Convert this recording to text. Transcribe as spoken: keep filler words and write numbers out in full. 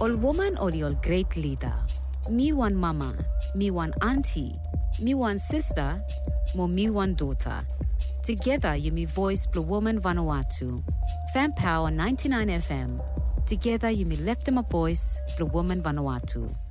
All woman or all great leader. Me one mama, me one auntie, me one sister, mo me one daughter. Together you me voice Blue Woman Vanuatu. Fan Power ninety-nine F M. Together you me left them a voice Blue Woman Vanuatu.